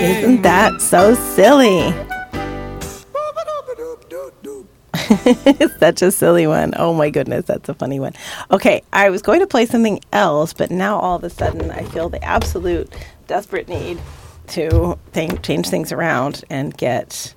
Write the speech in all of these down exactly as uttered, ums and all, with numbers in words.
Isn't that so silly? It's such a silly one. Oh my goodness, that's a funny one. Okay, I was going to play something else, but now all of a sudden I feel the absolute desperate need to think, change things around and get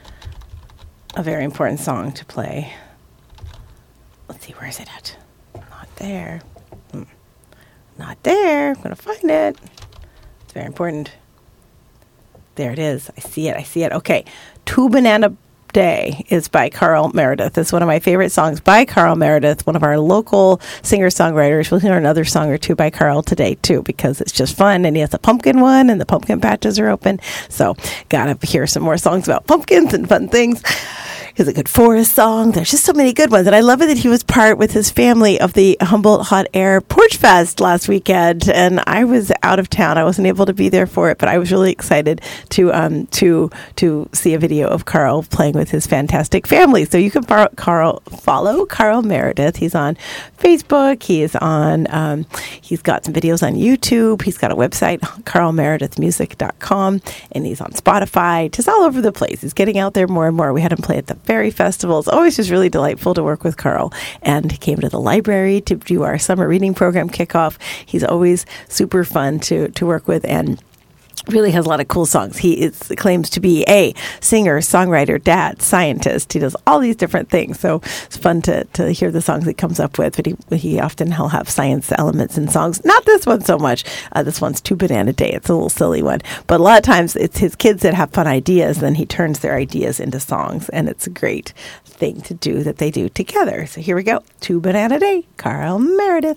a very important song to play. Let's see, where is it at? Not there. Hmm. Not there. I'm going to find it. It's very important. There it is. I see it. I see it. Okay. Two Banana Day is by Carl Meredith. It's one of my favorite songs by Carl Meredith, one of our local singer-songwriters. We'll hear another song or two by Carl today, too, because it's just fun. And he has a pumpkin one, and the pumpkin patches are open. So got to hear some more songs about pumpkins and fun things. He's a good forest song. There's just so many good ones. And I love it that he was part with his family of the Humboldt Hot Air Porch Fest last weekend. And I was out of town. I wasn't able to be there for it, but I was really excited to um, to to see a video of Carl playing with his fantastic family. So you can follow Carl, follow Carl Meredith. He's on Facebook. He is on, um, he's got some videos on YouTube. He's got a website, carl meredith music dot com. And he's on Spotify, just all over the place. He's getting out there more and more. We had him play at the Fairy Festival. It's always just really delightful to work with Carl. And he came to the library to do our summer reading program kickoff. He's always super fun to, to work with and really has a lot of cool songs. He is, claims to be a singer, songwriter, dad, scientist. He does all these different things. So it's fun to, to hear the songs he comes up with. But he, he often he'll have science elements in songs. Not this one so much. Uh, this one's Two Banana Day. It's a little silly one. But a lot of times it's his kids that have fun ideas. Then he turns their ideas into songs. And it's a great thing to do that they do together. So here we go. Two Banana Day, Carl Meredith.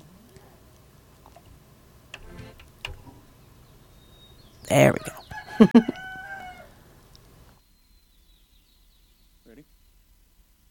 There we go. Ready?